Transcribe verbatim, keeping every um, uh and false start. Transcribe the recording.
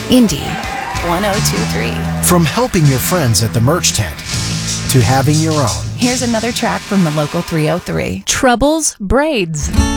Indy one oh two three. From helping your friends at the merch tent to having your own. Here's another track from the local three oh three. Troubles Braids.